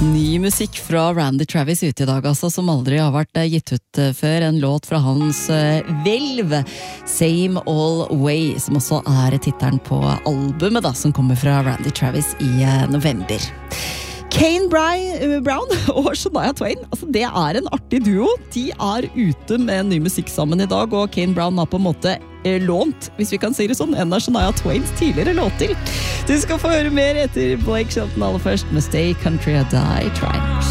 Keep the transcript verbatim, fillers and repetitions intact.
Ny musikk fra Randy Travis ute i dag, altså, som aldri har vært gitt ut før. En låt fra hans Velv, Same All Way, som også er tittelen på albumet da, som kommer fra Randy Travis i november. Kane Brown og Shania Twain, altså det er en artig duo. De er ute med ny musikk sammen i dag, og Kane Brown har på en måte lånt, hvis vi kan si det sånn, en av Shania Twains tidligere låter. Du skal få høre mer etter Blake Shelton aller først med Stay Country or Die Trying.